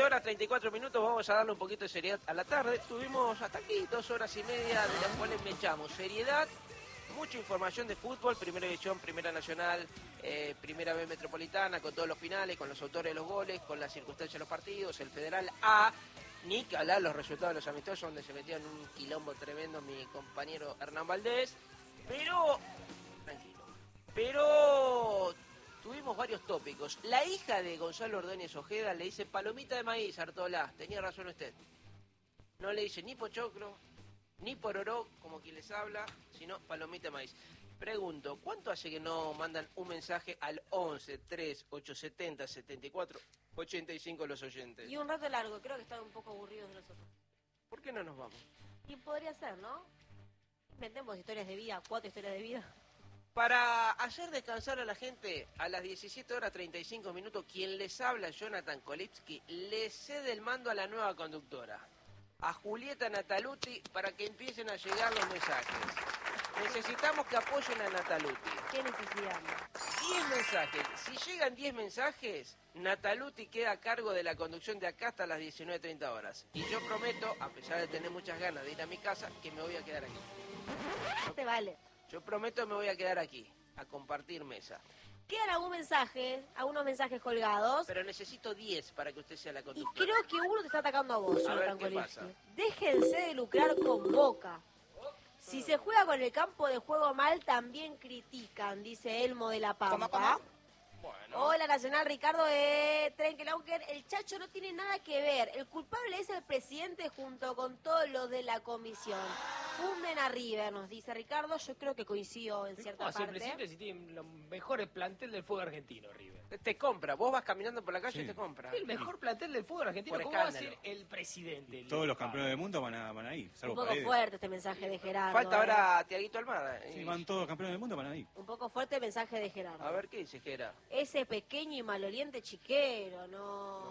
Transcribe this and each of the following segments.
horas 34 minutos, vamos a darle un poquito de seriedad a la tarde. Tuvimos hasta aquí 2 horas y media, de las cuales me echamos seriedad, mucha información de fútbol, Primera División, Primera Nacional, Primera B Metropolitana, con todos los finales, con los autores de los goles, con las circunstancias de los partidos, el Federal A, ni que hablar los resultados de los amistosos, donde se metió en un quilombo tremendo mi compañero Hernán Valdés, pero, tranquilo, pero tuvimos varios tópicos. La hija de Gonzalo Ordóñez Ojeda le dice palomita de maíz, Artola, tenía razón usted. No le dice ni pochoclo, ni pororó, como quien les habla, sino palomita de maíz. Pregunto, ¿cuánto hace que no mandan un mensaje al 11 3 870 74 85 los oyentes? Y un rato largo, creo que están un poco aburridos de nosotros. ¿Por qué no nos vamos? Y podría ser, ¿no? Inventemos historias de vida, 4 historias de vida. Para hacer descansar a la gente, a las 17 horas 35 minutos, quien les habla, Jonathan Kolipsky, le cede el mando a la nueva conductora, a Julieta Nataluti, para que empiecen a llegar los mensajes. Necesitamos que apoyen a Nataluti. ¿Qué necesidad? 10 mensajes. Si llegan 10 mensajes, Nataluti queda a cargo de la conducción de acá hasta las 19:30 horas. Y yo prometo, a pesar de tener muchas ganas de ir a mi casa, que me voy a quedar aquí. Te vale. Yo prometo que me voy a quedar aquí, a compartir mesa. Quedan algunos mensajes colgados. Pero necesito 10 para que usted sea la Y conductora. creo que uno te está atacando a vos, A ver, Jonathan ¿qué Kolipsky. pasa? Déjense de lucrar con Boca. Si se juega con el campo de juego mal, también critican, dice Elmo de la Pampa. ¿Cómo? Bueno. Hola, Nacional, Ricardo Trenkelauker. El Chacho no tiene nada que ver. El culpable es el presidente junto con todos los de la comisión. Funden a River, nos dice Ricardo. Yo creo que coincido en cierta ¿Cómo hace el parte. presidente si tiene los mejores plantel del fútbol argentino, River? Te compra. Vos vas caminando por la calle y Sí. te compra. El mejor plantel del fútbol argentino. Por ¿Cómo va a escándalo. ser el presidente? Todos los campeones del mundo van ahí, Un salvo poco Paredes. fuerte este mensaje de Gerardo. Falta ahora Tiaguito Almada. Sí, van todos los campeones del mundo, van ahí. Un poco fuerte el mensaje de Gerardo. A ver qué dice Gera. Ese pequeño y maloliente chiquero, no.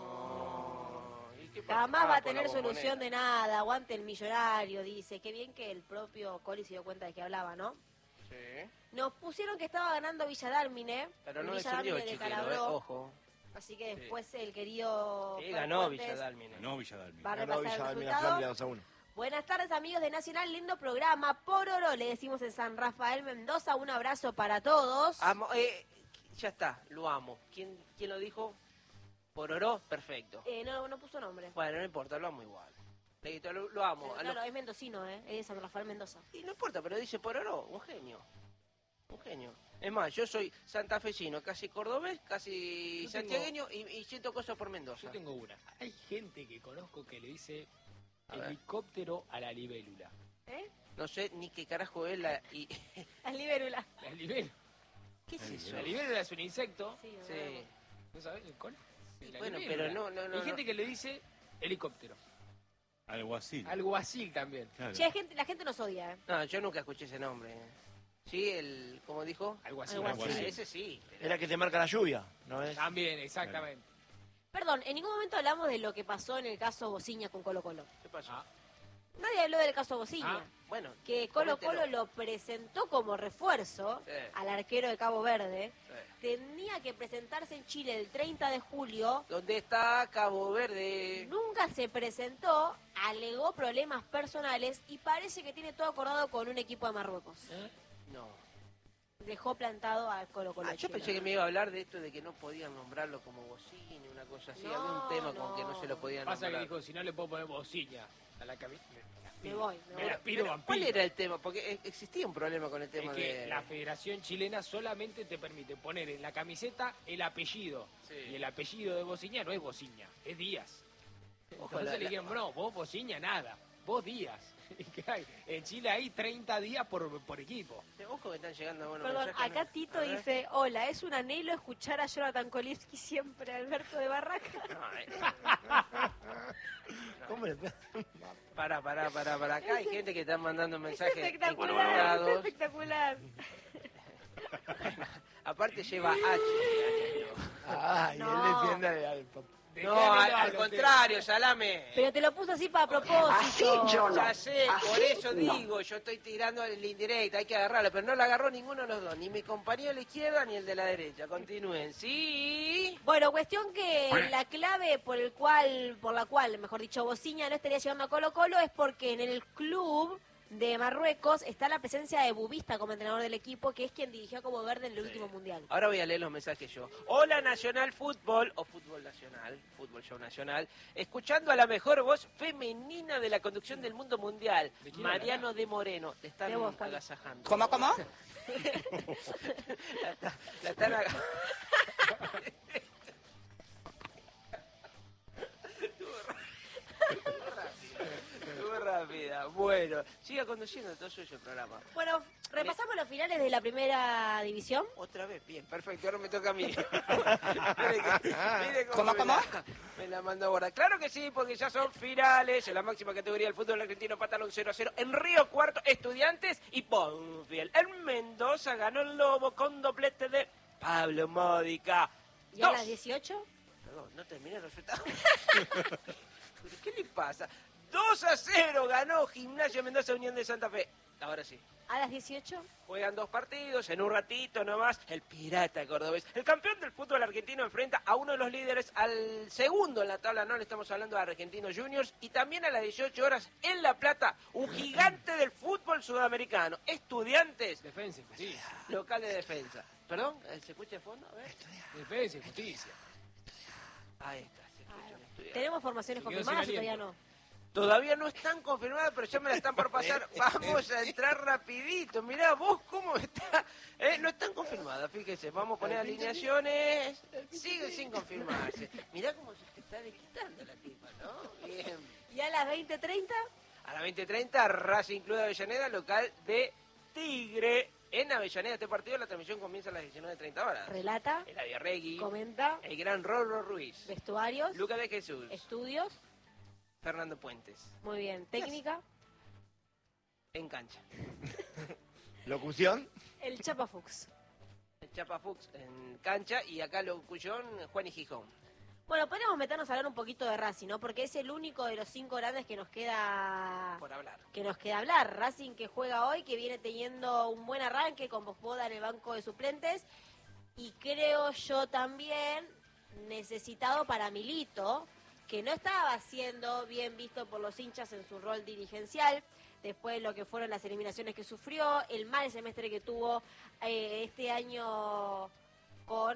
¿Y qué pasa? Jamás va a por la tener solución Bombonera. de nada. Aguante el millonario, dice. Qué bien que el propio Coli se dio cuenta de que hablaba, ¿no? Sí. Nos pusieron que estaba ganando Villa Dálmine. Pero El no Villa descendió el Dálmine chiquero, descalabró. ojo. Así que después el querido... Sí, Fer ganó Fuentes Villa Dálmine. No, Villa Dalmi. Va a Ganó repasar Villa el Dálmine resultado. Flavia 2-1. Buenas tardes, amigos de Nacional. Lindo programa. Por oro, le decimos en San Rafael Mendoza. Un abrazo para todos. Ya está, lo amo. ¿Quién lo dijo? Pororó, perfecto. No puso nombre. Bueno, no importa, lo amo igual. Lo amo. Pero claro, es mendocino, ¿eh? Es de San Rafael Mendoza. Y no importa, pero dice Pororó, un genio. Un genio. Es más, yo soy santafesino, casi cordobés, casi Yo tengo- santiagueño y siento cosas por Mendoza. Yo tengo una. Hay gente que conozco que le dice A ver. helicóptero a la libélula. ¿Eh? No sé ni qué carajo es la... Al libérula. La libélula. ¿Qué es eso? La libélula es un insecto. Sí, Sí. ¿No sabes? ¿El col? Sí, La bueno, libélula. pero no. Hay gente que le dice helicóptero. Algo así. Alguacil también. Claro. Che, la gente nos odia, ¿eh? No, yo nunca escuché ese nombre. Sí, ¿cómo dijo? Alguacil. Alguacil. Ah, ese sí. Era que te marca la lluvia, ¿no es? También, exactamente. Perdón, en ningún momento hablamos de lo que pasó en el caso Bociña con Colo Colo. ¿Qué pasó? Ah. Nadie habló del caso Bociña. Ah. Bueno, Que Colo coméntelo. Colo lo presentó como refuerzo Sí. al arquero de Cabo Verde. Sí. Tenía que presentarse en Chile el 30 de julio. ¿Dónde está Cabo Verde? Nunca se presentó, alegó problemas personales y parece que tiene todo acordado con un equipo de Marruecos. No. Dejó plantado a Colo Colo. Ah, yo pensé que me iba a hablar de esto de que no podían nombrarlo como bocina, una cosa así. No, Había un tema con no. que no se lo podían Pasa que nombrar. dijo, si no le puedo poner bocilla a la cabeza. Me voy. Me la pido Pero, ¿cuál vampiro. era el tema? Porque existía un problema con el Es tema que de... la Federación Chilena solamente te permite poner en la camiseta el apellido. Sí. Y el apellido de Bociña no es Bociña, es Díaz. Ojo, Entonces la- le dijeron, no, vos Bociña nada, vos Díaz. ¿Y qué hay? En Chile hay 30 días por equipo. Ojo que están llegando buenos Perdón, mensajes, acá ¿no? Tito A ver. dice, hola, es un anhelo escuchar a Jonathan Kolipsky siempre, Alberto de Barraca. ¿Cómo le Pará. Acá hay gente que está mandando Es mensajes espectacular, es encontrados. espectacular. Aparte lleva H. Danilo. Ay, No. él defiende al papá. No, al contrario, Salame. Pero te lo puso así para propósito. Ya sé, por eso digo, yo estoy tirando el indirecto, hay que agarrarlo, pero no lo agarró ninguno de los dos, ni mi compañero de la izquierda ni el de la derecha. Continúen, ¿sí? Bueno, cuestión que la clave por la cual, mejor dicho, Bociña no estaría llegando a Colo-Colo es porque en el club de Marruecos está la presencia de Bubista como entrenador del equipo, que es quien dirigió a Cabo Verde en el último mundial. Ahora voy a leer los mensajes yo. Hola Nacional Fútbol, o Fútbol Nacional, Fútbol Show Nacional, escuchando a la mejor voz femenina de la conducción del mundo mundial, ¿De quién Mariano de Moreno. Te están De vos, Pablo. agasajando. ¿Cómo? La están agasajando. Estuvo rápida. Bueno, siga conduciendo, todo suyo el programa. Bueno, repasamos los finales de la primera división. Otra vez, bien, perfecto, ahora me toca a mí. Mire cómo me la mandó ahora. Claro que sí, porque ya son finales en la máxima categoría del fútbol argentino, empataron 0-0 en Río Cuarto, Estudiantes y Banfield. En Mendoza ganó el Lobo con doblete de Pablo Módica. ¿Y a las 18? Perdón, no terminé el resultado. ¿Qué le pasa? 2-0 ganó Gimnasia Mendoza Unión de Santa Fe. Ahora sí. ¿A las 18? Juegan 2 partidos, en un ratito nomás, el Pirata Cordobés. El campeón del fútbol argentino enfrenta a uno de los líderes, al segundo en la tabla, no le estamos hablando de Argentinos Juniors, y también a las 18 horas en La Plata, un gigante del fútbol sudamericano. Estudiantes, Defensa y justicia. local de defensa. ¿Perdón? ¿Se escucha de fondo? A ver. Defensa y justicia. Ahí está, se escucha un estudiante. ¿Tenemos formaciones Se quedó confirmadas o sin todavía aliento. no? Todavía no están confirmadas, pero ya me la están por pasar. Vamos a entrar rapidito. Mirá vos cómo está. No están confirmadas, fíjese. Vamos a poner alineaciones. Sigue sin confirmarse. Mirá cómo se está desquitando la tipa, ¿no? Bien. ¿Y a las 20:30? A las 20:30, Racing Club de Avellaneda, local de Tigre. En Avellaneda, este partido, la transmisión comienza a las 19:30 horas. Relata, El Aviarregui, comenta, el gran Rorro Ruiz, vestuarios, Lucas de Jesús, estudios. Fernando Puentes. Muy bien. Técnica, En cancha. Locución. el Chapa Fuchs. Chapa Fuchs en cancha y acá locución Juan y Gijón. Bueno, podríamos meternos a hablar un poquito de Racing, ¿no? Porque es el único de los 5 grandes que nos queda Por hablar. hablar. Racing que juega hoy, que viene teniendo un buen arranque con Boda en el banco de suplentes. Y creo yo también necesitado para Milito, que no estaba siendo bien visto por los hinchas en su rol dirigencial, después de lo que fueron las eliminaciones que sufrió, el mal semestre que tuvo este año con...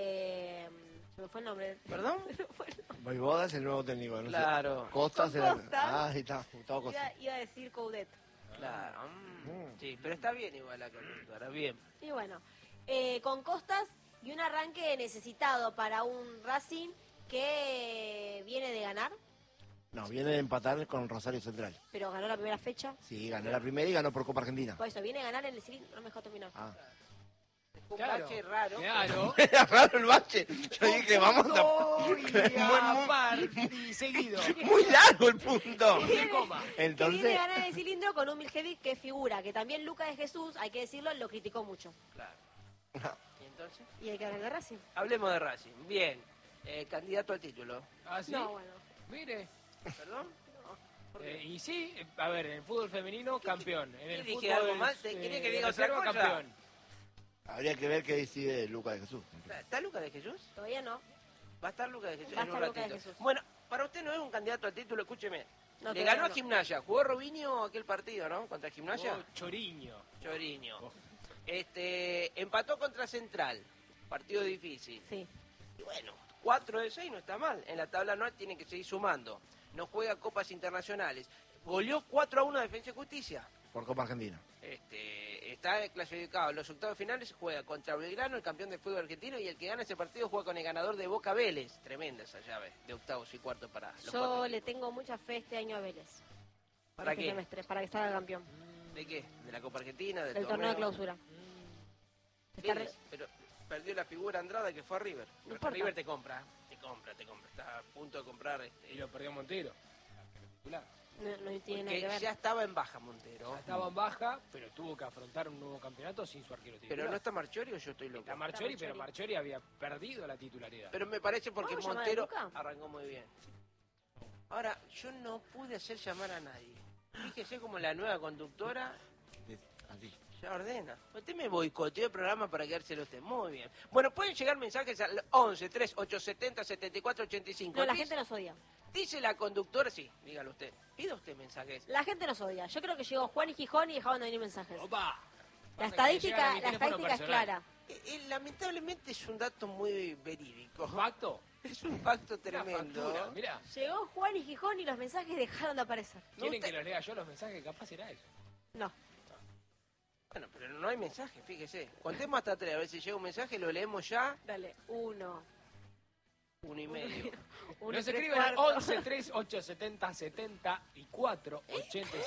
se me fue el nombre. ¿Perdón? Voivoda es el nuevo técnico, ¿no? Claro. Costas Con era... Costa. Ah, ahí está, Gustavo Costa. Iba a decir Coudet. Claro. Sí, pero está bien igual la conductora, bien. Y bueno, con Costas y un arranque necesitado para un Racing que viene de ganar, No, viene de empatar con Rosario Central. pero ganó la primera fecha. Sí, ganó la primera y ganó por Copa Argentina. Por eso, viene a ganar en el cilindro, no me dejó terminar. Ah. Un Claro. bache raro. Claro. Era raro el bache. Yo dije, vamos Y seguido. muy largo el punto. Se coma. Que viene Entonces, a ganar en el cilindro con un Miljevic que figura, que también Lucas de Jesús, hay que decirlo, lo criticó mucho. Claro. ¿Y entonces? Y hay que hablar de Racing. Hablemos de Racing. Bien. Candidato al título. ¿Ah, sí? No, bueno. Mire. ¿Perdón? Y sí, a ver, en el fútbol femenino, campeón. En el dije fútbol algo más? ¿Quería que de diga otra reserva, cosa? campeón. habría que ver qué decide Lucas de Jesús. ¿Está Lucas de Jesús? Todavía no. Va a estar Lucas de Jesús Va a en un estar Lucas de ratito. Jesús. Bueno, para usted no es un candidato al título, escúcheme. No, Le todavía ganó a no. Gimnasia. ¿Jugó Robinho aquel partido, no? Contra Gimnasia. Oh, Choriño. Choriño. Oh. Empató contra Central. Partido difícil. Sí. Y bueno, 4 de 6 no está mal. En la tabla anual tiene que seguir sumando. No juega copas internacionales. Goleó 4-1 a Defensa y Justicia. Por Copa Argentina. Está clasificado. En los octavos finales juega contra Belgrano, el campeón del fútbol argentino, y el que gana ese partido juega con el ganador de Boca Vélez. Tremenda esa llave de octavos y cuartos para los Yo cuatro le equipos. tengo mucha fe este año a Vélez. ¿Para Este qué? semestre, para que salga campeón. ¿De qué? ¿De la Copa Argentina? ¿Del Del torneo de clausura. Está Vélez, re- pero perdió la figura Andrada que fue a River. No importa. River te compra. Está a punto de comprar. Y lo perdió Montero. Espectacular. No tiene nada que Porque ver. ya estaba en baja Montero. Estaba en baja, pero tuvo que afrontar un nuevo campeonato sin su arquero titular. Pero no está Marchiori o yo estoy loco. Está Marchiori, Está pero Marchiori. Marchiori había perdido la titularidad. Pero me parece porque ¿Vamos a llamar a Montero Luca? arrancó muy bien. Ahora, yo no pude hacer llamar a nadie. Fíjese como la nueva conductora Así. ya ordena. Usted me boicoteó el programa para quedárselo usted. Muy bien. Bueno, pueden llegar mensajes al 11 3 870 74 85. No, la gente nos odia. Dice la conductora, sí, dígalo usted. Pida usted mensajes. La gente nos odia. Yo creo que llegó Juan y Gijón y dejaban de venir mensajes. ¡Opa! La Pasa que llegan a estadística, mi la teléfono estadística es personal. clara. Lamentablemente es un dato muy verídico. ¿Facto? Es un pacto Una tremendo. factura, mirá. Llegó Juan y Gijón y los mensajes dejaron de aparecer. ¿Quieren usted- que los lea yo los mensajes? Capaz era eso. No. Bueno, pero no hay mensaje, fíjese. Contemos hasta 3, a ver si llega un mensaje, lo leemos ya, Dale, 1. 1,5. Nos escriben al 11 3 870 74 86.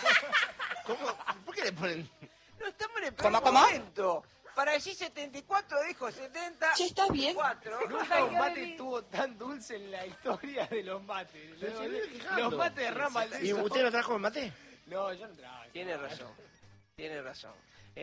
¿Cómo? ¿Por qué le ponen? No estamos en el primer momento. Para decir 74 dijo 70. Che, ¿estás bien? 4. Nunca un mate estuvo tan dulce en la historia de los mates. Se viene quejando. Los mates de rama ¿Y usted lo trajo en mate? No, yo no traje. Tiene razón. Tiene razón.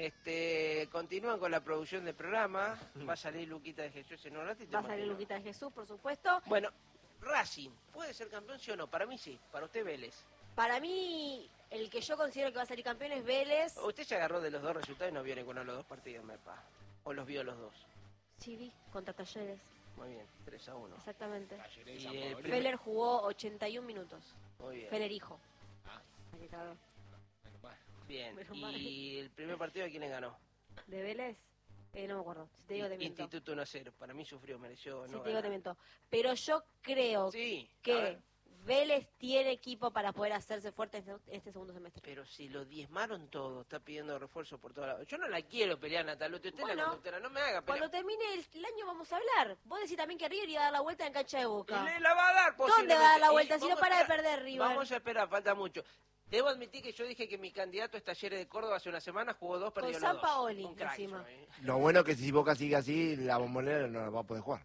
Continúan con la producción del programa. Va a salir Luquita de Jesús en un ratito. Va a salir imagino. Luquita de Jesús, por supuesto. Bueno, Racing, ¿puede ser campeón sí o no? Para mí sí. Para usted Vélez. Para mí, el que yo considero que va a salir campeón es Vélez. Usted se agarró de los dos resultados y no vio ninguno de los dos partidos, mepa. O los vio los dos. Sí, vi, contra Talleres. Muy bien, 3-1. Exactamente. Talleres Y San el Paolo. Feller jugó 81 minutos. Muy bien. Feller hijo. Ah. Ay, qué cagado. Menos mal. Bien. Menos mal. ¿Y el primer partido de quién le ganó? ¿De Vélez? No me acuerdo. Si te digo, te miento. Instituto 1-0. Para mí sufrió, mereció. Si no te digo, te ganar. miento. Pero yo creo Sí. a que ver, Vélez tiene equipo para poder hacerse fuerte este segundo semestre. pero si lo diezmaron todo, está pidiendo refuerzo por todos lados. Yo no la quiero pelear, Nataluti. Usted es la Bueno, conductora, no me haga pelear. Cuando termine el año vamos a hablar. Vos decís también que River iba a dar la vuelta en cancha de Boca. Y le la va a dar ¿Dónde posiblemente. va a dar la Y vuelta si no vamos a para de esperar. perder River? Vamos a esperar, falta mucho. Debo admitir que yo dije que mi candidato es Talleres de Córdoba hace una semana, jugó 2, perdió los 2. Sampaoli, Un crack encima. soy, ¿eh? Lo bueno que si Boca sigue así, la Bombonera no la va a poder jugar.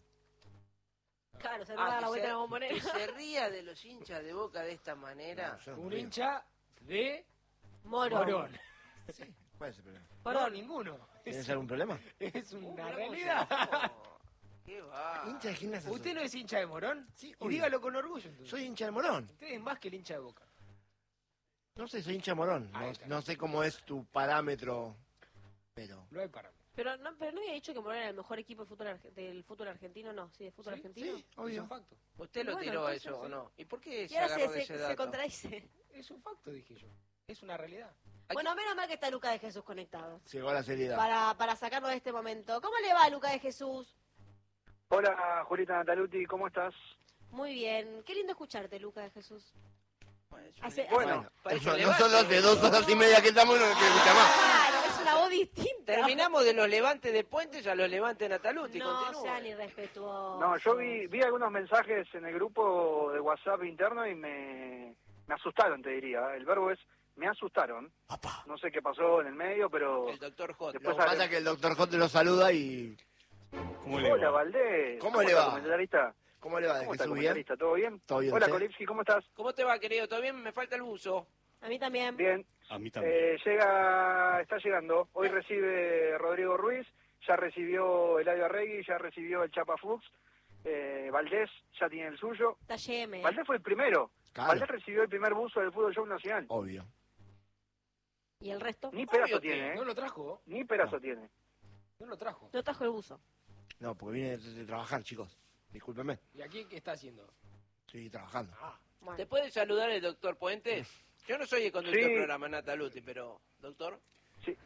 Claro, se va a dar la vuelta en la bombonera. que se ría de los hinchas de Boca de esta manera. No, yo no Un río. hincha de Morón. Morón. Sí, ¿cuál es el problema? No, ninguno. ¿Tienes algún problema? Es ¿Cómo una hablamos realidad. de eso? ¿Qué va? ¿Hincha de gimnasia? ¿Usted soy? no es hincha de Morón? Sí, Y obvio. dígalo con orgullo entonces. Soy hincha del Morón. Usted es más que el hincha de Boca. No sé, soy hincha de Morón. Ahí No, está. no sé cómo es tu parámetro, pero... No hay parámetro. Pero no había dicho que Morón era el mejor equipo del fútbol argentino, no. Sí, del fútbol Sí, argentino. sí, Es obvio. un facto. ¿Usted lo Bueno, tiró entonces, eso o sí. no? ¿Y por qué Y se ahora agarró de se ese dato? contradice. Es un facto, dije yo. Es una realidad. Aquí- Bueno, menos mal que está Luca de Jesús conectado. Llegó a la seriedad. Para sacarlo de este momento. ¿Cómo le va, Luca de Jesús? Hola, Julieta Nataluti, ¿cómo estás? Muy bien. Qué lindo escucharte, Luca de Jesús. Bueno, es un- Hace- Bueno, Para eso, que nosotros de 2 horas y media que estamos no nos quiere escuchar más. Claro, es una voz distinta. Terminamos de los levantes de Puentes a los levantes de Nataluti. No continúe. sean irrespetuosos. No, yo vi algunos mensajes en el grupo de WhatsApp interno y me asustaron, te diría. El verbo es me asustaron. Papá. No sé qué pasó en el medio, pero... El doctor Hot. Lo Después que pasa es que el doctor J lo saluda y... ¿Cómo le Hola, va? Valdés. ¿Cómo le está, va? comentarista? ¿Cómo le va? ¿De ¿Cómo está, Jesús bien? comentarista? ¿Todo bien? ¿Todo bien, Hola, usted? Kolipski, ¿cómo estás? ¿Cómo te va, querido? ¿Todo bien? Me falta el buzo. A mí también. Bien. A mí también. Está llegando. Hoy recibe Rodrigo Ruiz, ya recibió Eladio Arregui, ya recibió el Chapa Fuchs. Valdés ya tiene el suyo. Está YM. Valdés fue el primero. Claro, Valdés recibió el primer buzo del Fútbol Show Nacional. obvio. ¿Y el resto? Ni pedazo Obvio que tiene, ¿eh? ¿No lo trajo? Ni pedazo tiene. No lo trajo. No trajo el buzo. No, porque vine de trabajar, chicos. Discúlpenme. ¿Y aquí qué está haciendo? Estoy trabajando. Ah, Bueno. ¿Te puede saludar el doctor Puentes? Yo no soy el conductor Sí. del programa, Nataluti, pero... ¿Doctor? Sí.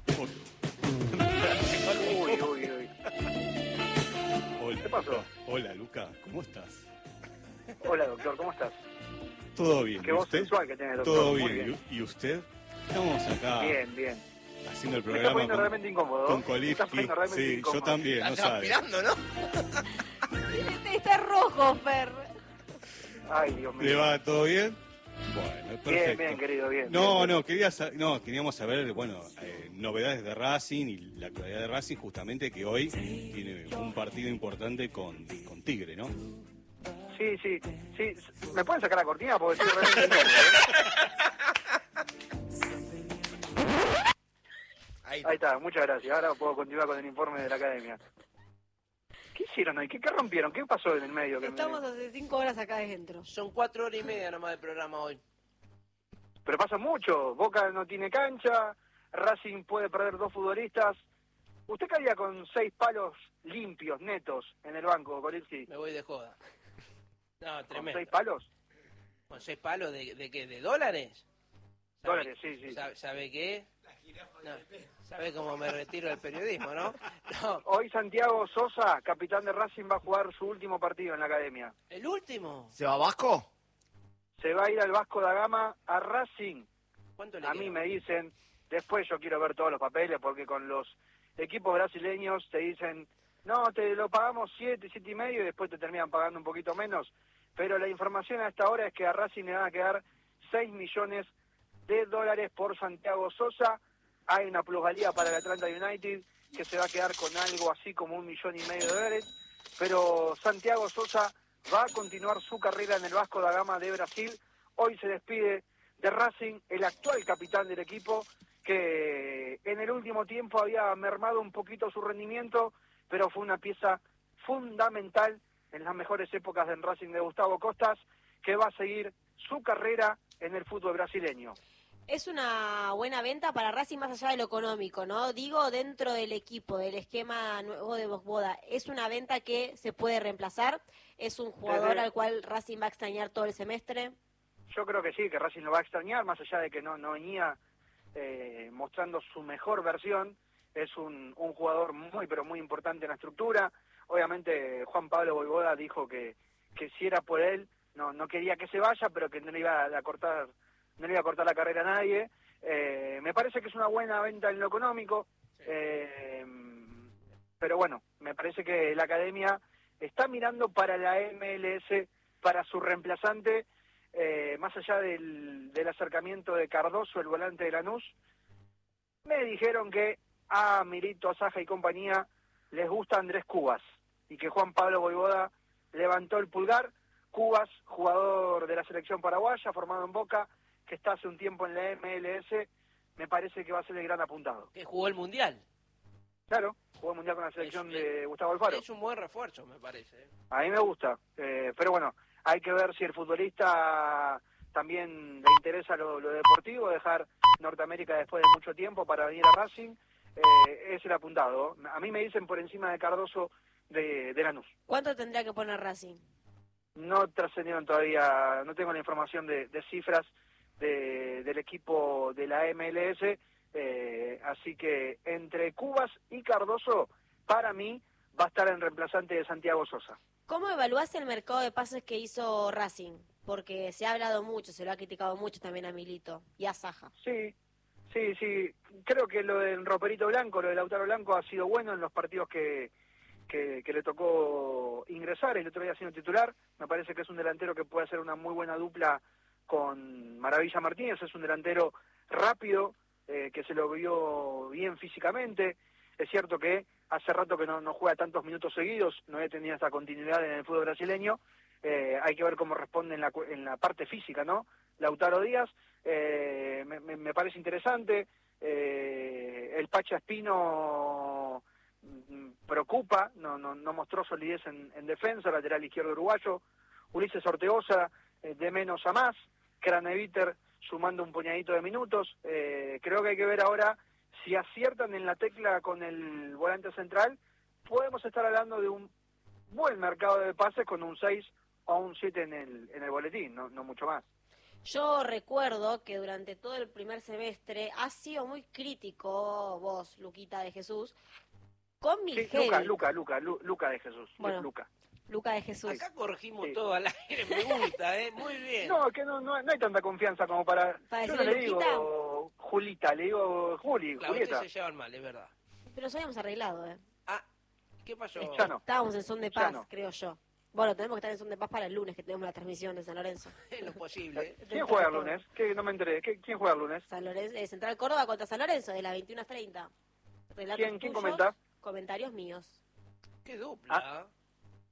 Hola. Uy, uy, uy. Hola, ¿Qué pasó? Luca. Hola, Luca. ¿Cómo estás? Hola, doctor, ¿cómo estás? ¿Todo bien? Qué ¿Y voz usted? sensual que tiene, doctor. ¿Todo Muy bien? ¿Y usted? Estamos acá Bien, bien. haciendo el Me está programa poniendo realmente incómodo. con Me está Kolipski. poniendo realmente Sí, incómodo. yo también, no Estás sabe. transpirando, ¿no? Está rojo, Fer. Ay, Dios mío. ¿Le va todo bien? Bueno, Bien, perfecto. bien, querido, bien. No, bien. queríamos saber, bueno, novedades de Racing y la actualidad de Racing, justamente que hoy tiene un partido importante con Tigre, ¿no? Sí. ¿Me pueden sacar la cortina? Porque estoy realmente Ahí está, muchas gracias. Ahora puedo continuar con el informe de la academia. ¿Qué hicieron hoy? ¿Qué rompieron? ¿Qué pasó en el medio? Estamos hace 5 horas acá adentro. Son 4 horas y media nomás de programa hoy. Pero pasa mucho. Boca no tiene cancha, Racing puede perder 2 futbolistas. ¿Usted qué haría con 6 palos limpios, netos, en el banco, Golitsi? Me voy de joda. No, ¿Con tremendo. 6 palos? ¿Con 6 palos de qué? ¿De dólares? Dólares, sí. ¿Sabe qué? No, ¿sabe cómo me retiro del periodismo, no? No. Hoy Santiago Sosa, capitán de Racing, va a jugar su último partido en la academia. ¿El último? ¿Se va a Vasco? Se va a ir al Vasco da Gama a Racing. ¿Cuánto le A queda? mí me dicen, después yo quiero ver todos los papeles, porque con los equipos brasileños te dicen, no, te lo pagamos 7,5 y después te terminan pagando un poquito menos. Pero la información hasta ahora es que a Racing le van a quedar 6 millones de dólares por Santiago Sosa. Hay una plusvalía para el Atlanta United que se va a quedar con algo así como 1,5 millones de dólares. Pero Santiago Sosa va a continuar su carrera en el Vasco da Gama de Brasil. Hoy se despide de Racing, el actual capitán del equipo, que en el último tiempo había mermado un poquito su rendimiento, pero fue una pieza fundamental en las mejores épocas del Racing de Gustavo Costas, que va a seguir su carrera en el fútbol brasileño. Es una buena venta para Racing más allá de lo económico, ¿no? Digo, dentro del equipo, del esquema nuevo de Boda, ¿es una venta que se puede reemplazar? ¿Es un jugador al cual Racing va a extrañar todo el semestre? Yo creo que sí, que Racing lo va a extrañar, más allá de que no venía mostrando su mejor versión. Es un jugador muy, pero muy importante en la estructura. Obviamente Juan Pablo Boivoda dijo que si era por él, no quería que se vaya, pero que no le iba a cortar la carrera a nadie. Me parece que es una buena venta en lo económico, pero bueno, me parece que la academia está mirando para la MLS, para su reemplazante, más allá del acercamiento de Cardoso, el volante de Lanús. Me dijeron que a Milito, a Saja y compañía les gusta Andrés Cubas, y que Juan Pablo Boivoda levantó el pulgar. Cubas, jugador de la selección paraguaya, formado en Boca, que está hace un tiempo en la MLS, me parece que va a ser el gran apuntado. Que jugó el Mundial. Claro, jugó el Mundial con la selección de Gustavo Alfaro. Es un buen refuerzo, me parece. A mí me gusta, pero bueno, hay que ver si el futbolista también le interesa lo deportivo, dejar Norteamérica después de mucho tiempo para venir a Racing. Es el apuntado. A mí me dicen por encima de Cardoso de Lanús. ¿Cuánto tendría que poner Racing? No trascendieron todavía, no tengo la información de cifras del equipo de la MLS, así que entre Cubas y Cardoso, para mí, va a estar en reemplazante de Santiago Sosa. ¿Cómo evaluás el mercado de pases que hizo Racing? Porque se ha hablado mucho, se lo ha criticado mucho también a Milito y a Saja. Sí. Creo que lo del Roperito Blanco, lo de Lautaro Blanco ha sido bueno en los partidos que le tocó ingresar. El otro día siendo titular. Me parece que es un delantero que puede hacer una muy buena dupla con Maravilla Martínez. Es un delantero rápido, que se lo vio bien físicamente. Es cierto que hace rato que no juega tantos minutos seguidos, no he tenido esta continuidad en el fútbol brasileño. Hay que ver cómo responde en la parte física, ¿no? Lautaro Díaz, me parece interesante. El Pacha Espino preocupa, no mostró solidez en defensa, lateral izquierdo uruguayo. Ulises Ortegoza, de menos a más. Craneviter sumando un puñadito de minutos. Creo que hay que ver ahora si aciertan en la tecla con el volante central. Podemos estar hablando de un buen mercado de pases con un 6 o un 7 en el boletín, no mucho más. Yo recuerdo que durante todo el primer semestre has sido muy crítico vos, Luquita de Jesús, con Milgeri. Sí, Luca de Jesús. Bueno, Luca. Luca de Jesús. Acá corregimos todo al aire, me gusta, muy bien. No, que no hay tanta confianza como para... Yo no le digo Julita, le digo Claro, Julieta. ustedes se llevan mal, es verdad. Pero nos habíamos arreglado, Ah, ¿qué pasó? Ya no. Estábamos en son de Ya paz, no. creo yo. Bueno, tenemos que estar en son de paz para el lunes, que tenemos la transmisión de San Lorenzo. Es lo posible. ¿Quién juega el lunes? Que no me enteré. ¿Quién juega el lunes? San Lorenzo, Central Córdoba contra San Lorenzo, de las 21:30. Relatos ¿Quién tuyos, comenta? Comentarios míos. Qué dupla.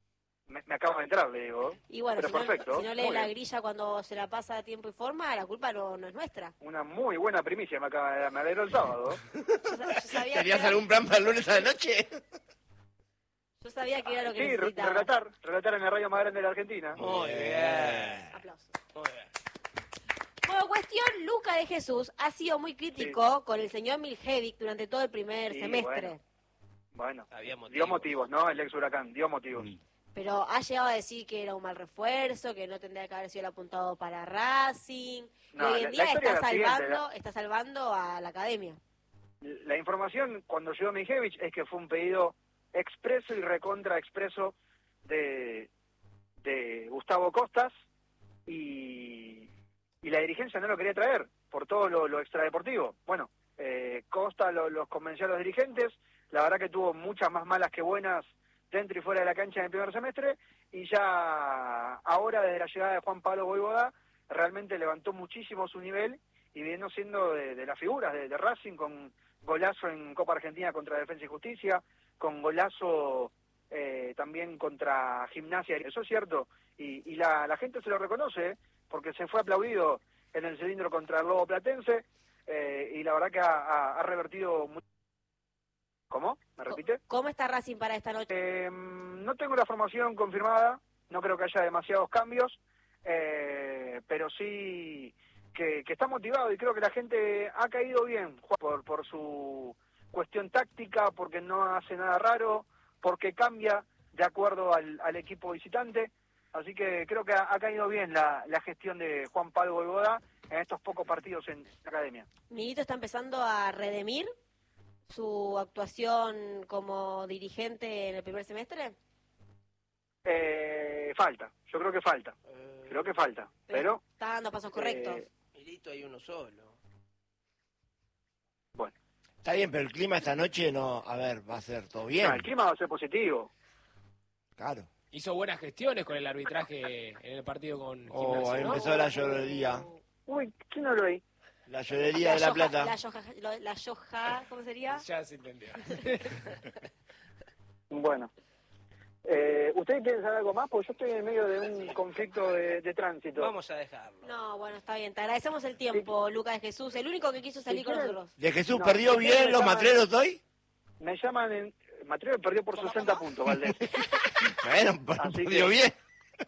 Me acabo de entrar, le digo. Y bueno, Pero perfecto. si no lee Muy la bien. grilla cuando se la pasa a tiempo y forma, la culpa no es nuestra. Una muy buena primicia me acaba de dar, me alegró el sábado. Yo sabía ¿Tenías que, algún plan para el lunes a la noche? yo sabía que era lo que Sí, necesitaba. relatar en la radio más grande de la Argentina. Muy bien. Aplausos. Muy bien. Bueno, cuestión, Luca de Jesús ha sido muy crítico con el señor Miljevic durante todo el primer Sí, semestre. Bueno, Había motivos. dio motivos, ¿no? El ex Huracán, dio motivos. Pero ha llegado a decir que era un mal refuerzo, que no tendría que haber sido el apuntado para Racing. No, y hoy la en día historia está es la siguiente, está salvando a la academia. La información cuando llegó Mijevich es que fue un pedido expreso y recontra expreso de Gustavo Costas y la dirigencia no lo quería traer por todo lo extradeportivo. Bueno, Costas los convenció a los dirigentes, la verdad que tuvo muchas más malas que buenas dentro y fuera de la cancha en el primer semestre, y ya ahora desde la llegada de Juan Pablo Voivoda realmente levantó muchísimo su nivel y viene siendo de las figuras de Racing, con golazo en Copa Argentina contra Defensa y Justicia, con golazo también contra Gimnasia, eso es cierto, y la gente se lo reconoce, porque se fue aplaudido en el cilindro contra el Lobo Platense, y la verdad que ha revertido mucho. ¿Cómo? ¿Me repite? ¿Cómo está Racing para esta noche? No tengo la formación confirmada, no creo que haya demasiados cambios, pero sí que está motivado y creo que la gente ha caído bien por su cuestión táctica, porque no hace nada raro, porque cambia de acuerdo al equipo visitante, así que creo que ha caído bien la gestión de Juan Pablo Voivoda en estos pocos partidos en la academia. Milito está empezando a redimir su actuación como dirigente en el primer semestre. Falta, yo creo que falta, pero Está dando pasos correctos. Milito hay uno solo. bueno, Está bien, pero el clima esta noche no, a ver, va a ser todo bien. no, el clima va a ser positivo. Claro. Hizo buenas gestiones con el arbitraje en el partido con Oh, Gimnasia, ahí ¿no? empezó la llorería. Uy, ¿quién habló ahí? La llorería de La Plata. La Yoja, ¿cómo sería? Ya se entendió. Bueno. ¿Ustedes quieren saber algo más? Porque yo estoy en medio de un conflicto de tránsito. Vamos a dejarlo. No, bueno, está bien. Te agradecemos el tiempo, Lucas de Jesús, el único que quiso salir con nosotros. ¿De Jesús No, perdió ustedes bien me los llaman- matreros hoy? Me llaman en... Mateo perdió por 60 puntos, Valdés. Bueno, Así perdió que- bien.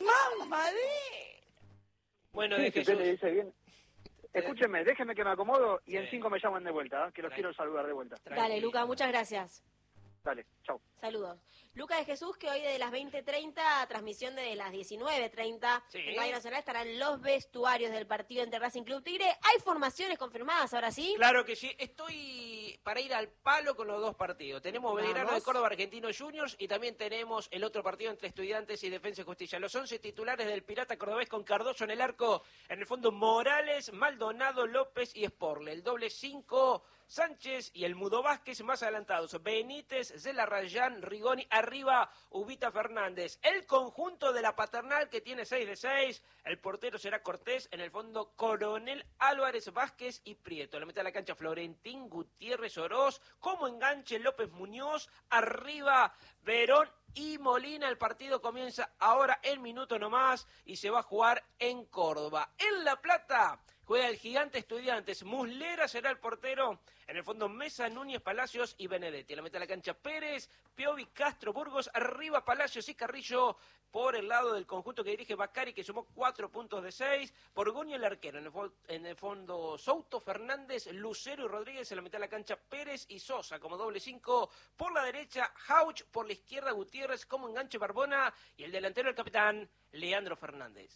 Bueno, Sí, de si usted le Jesús. dice bien. Escúcheme, déjeme que me acomodo y en Sí. 5 me llaman de vuelta, que los quiero saludar de vuelta. Dale, Lucas, muchas gracias. Dale, chau. Saludos. Lucas de Jesús, que hoy desde las 20:30, a transmisión de las 19:30, Sí. en Radio Nacional estarán los vestuarios del partido entre Racing Club Tigre. ¿Hay formaciones confirmadas ahora sí? Claro que sí, estoy para ir al palo con los dos partidos. Tenemos Belgrano de Vamos. Córdoba Argentinos Juniors y también tenemos el otro partido entre Estudiantes y Defensa y Justicia. Los 11 titulares del Pirata Cordobés con Cardoso en el arco, en el fondo Morales, Maldonado, López y Sporle. El doble 5, Sánchez y el Mudo Vázquez más adelantados. Benítez, Zelarrayán, Rigoni, arriba Ubita Fernández. El conjunto de la Paternal que tiene 6 de 6. El portero será Cortés, en el fondo Coronel, Álvarez, Vázquez y Prieto. La mitad de la cancha Florentín, Gutiérrez, Oroz. Como enganche López Muñoz, arriba Verón y Molina. El partido comienza ahora en minuto nomás y se va a jugar en Córdoba. En La Plata juega el Gigante Estudiantes. Muslera será el portero. En el fondo Mesa, Núñez, Palacios y Benedetti. A la mitad de la cancha Pérez, Piovi, Castro, Burgos. Arriba Palacios y Carrillo por el lado del conjunto que dirige Bacari, que sumó 4 puntos de 6. Borgoño el arquero. En el fondo Souto, Fernández, Lucero y Rodríguez. En la mitad de la cancha Pérez y Sosa como doble 5. Por la derecha Hauch, por la izquierda Gutiérrez como enganche Barbona. Y el delantero el capitán Leandro Fernández.